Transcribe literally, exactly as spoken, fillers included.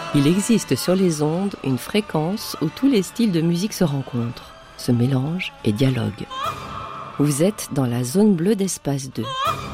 Il existe sur les ondes une fréquence où tous les styles de musique se rencontrent, se mélangent et dialoguent. Vous êtes dans la zone bleue d'Espace deux.